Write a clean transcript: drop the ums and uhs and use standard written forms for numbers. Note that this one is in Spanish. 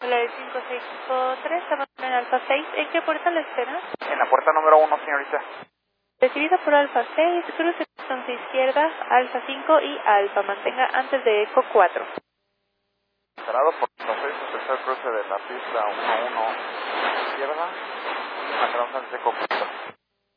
Polaris 5653, estamos en Alfa 6. ¿En qué puerta la espera? En la puerta número 1, señorita. Recibida por Alfa 6, cruce entonces izquierda, Alfa 5 y Alfa. Mantenga antes de Eco 4. Cerrado por Alfa 6, tercer cruce de la pista 1-1 izquierda. Mantenga antes de Eco 4.